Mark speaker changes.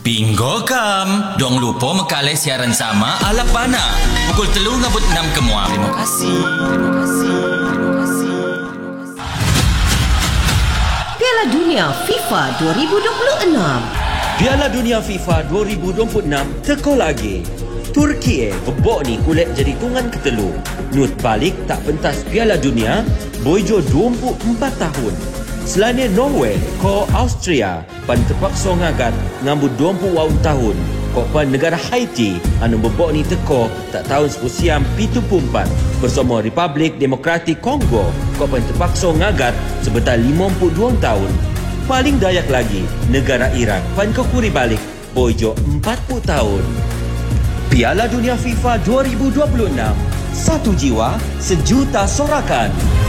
Speaker 1: Bingo kam. Dong lupa mekalai siaran sama ala pana. Pukul 3.6 kemuang. Terima kasih.
Speaker 2: Piala Dunia FIFA 2026.
Speaker 3: Piala Dunia FIFA 2026 teko lagi. Turki bebok ni kulit jadi tungan ketelu. Nut balik tak pentas Piala Dunia, boyjo 24 tahun. Selain Norway, ko Austria pan terpaksa ngagat ngambut 20 tahun. Ko pan negara Haiti anu bebok ni teko tak tahun sekusiam 74 bersama Republik Demokratik Kongo. Ko pan terpaksa ngagat sebentar 52 tahun. Paling dayak lagi, negara Iraq pan kekuri balik boyjo 40 tahun. Piala Dunia FIFA 2026. Satu jiwa, sejuta sorakan.